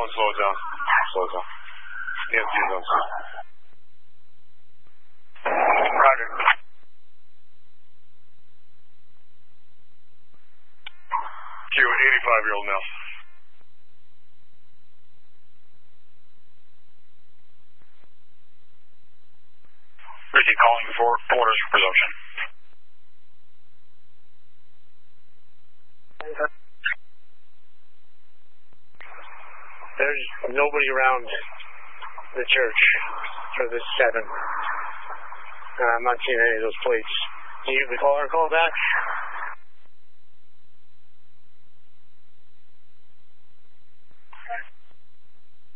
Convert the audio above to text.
slow it down. Slow it down. EMT zone. Roger. Q, 85-year-old male. Ricky calling for orders for presumption. There's nobody around the church for the 7. I'm not seeing any of those plates. Can you give the caller a call back?